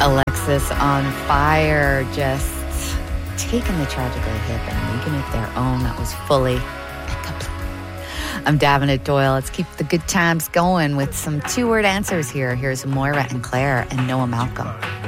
Alexis on Fire, just taking the tragically hip and making it their own. That was fully and complete. I'm Davenant Doyle. Let's keep the good times going with some two-word answers here. Here's Moira and Claire and Noah Malcolm.